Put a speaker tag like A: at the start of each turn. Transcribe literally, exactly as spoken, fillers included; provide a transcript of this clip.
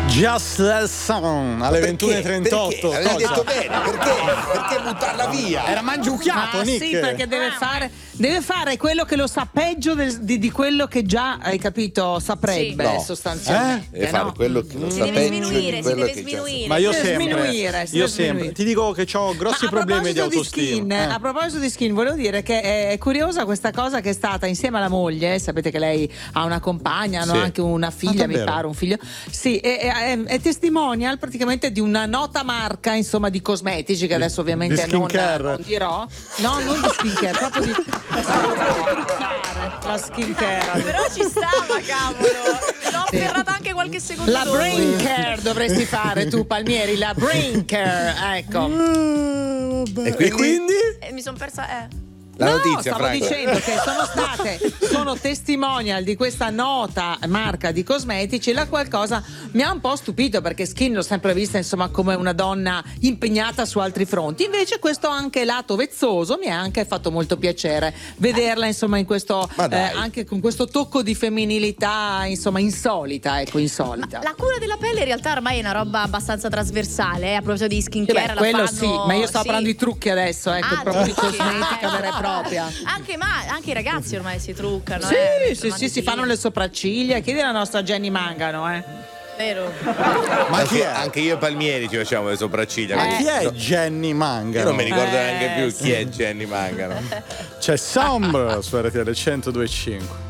A: Just the Song alle ventuno e trentotto.
B: Avevi detto bene, perché? Perché buttarla via?
A: Era mangiucchiato,
C: Ah,
A: Nick.
C: sì, perché deve fare, deve fare quello che lo sa peggio del- di, di quello che già, hai capito, saprebbe
B: Sì. No.
C: sostanzialmente.
B: Deve fare
C: no?
B: quello che lo
D: Si
B: sa
D: deve
B: peggio di
D: sminuire, si
B: quello
D: deve
B: che già
D: sminuire.
A: Ma io
C: Si deve
A: sempre,
C: sminuire, si
A: io
C: deve
A: sempre
C: sminuire.
A: ti dico che ho grossi
C: Ma a
A: problemi di
C: proposito di
A: autostima.
C: Skin,
A: Eh.
C: a proposito di Skin, volevo dire che è curiosa questa cosa che è stata insieme alla moglie. Sapete che lei ha una compagna, hanno
B: Sì.
C: anche una figlia,
A: Ah,
C: mi
A: davvero?
C: pare, un figlio. Sì, è, è- è testimonial praticamente di una nota marca, insomma, di cosmetici che adesso ovviamente
A: di
C: non,
A: skincare.
C: non dirò. No, non di skincare, proprio di la skincare.
D: Però ci stava, cavolo. L'ho afferrata anche qualche secondo
C: La
D: dopo.
C: brain care dovresti fare tu, Palmieri, la brain care, ecco.
B: E quindi?
A: E quindi?
D: Eh, mi sono persa. Eh.
B: La
C: no,
B: notizia,
C: stavo
B: Franco.
C: dicendo che sono state, sono testimonial di questa nota marca di cosmetici. La qualcosa mi ha un po' stupito, perché Skin l'ho sempre vista insomma come una donna impegnata su altri fronti. Invece questo anche lato vezzoso mi ha anche fatto molto piacere vederla insomma in questo
B: Ma
C: eh,
B: dai.
C: anche con questo tocco di femminilità insomma insolita, ecco,
D: Ma
C: insolita.
D: la cura della pelle in realtà ormai è una roba abbastanza trasversale, eh, a proposito di
C: Sì,
D: skincare.
C: beh,
D: la
C: quello
D: fanno-
C: sì, ma io stavo
D: sì.
C: parlando di trucchi adesso, ecco,
D: Ah,
C: proprio di
D: trucchi.
C: cosmetica
D: Ah,
C: vera e propria.
D: Anche, ma, anche i ragazzi ormai si truccano.
C: Sì,
D: eh,
C: sì, sì, si fanno le sopracciglia. Chiedi alla nostra Jenny Mangano, eh.
D: Vero.
A: Ma chi
B: Anche,
A: è?
B: anche io e Palmieri ci facciamo le sopracciglia.
A: Ma
B: quindi-
A: chi è
B: no,
A: Jenny
B: Io
A: Mangano?
B: non mi ricordo
C: Eh,
B: neanche più
C: sì.
B: chi è Jenny Mangano.
A: C'è Sombra su R T L centodue e cinque.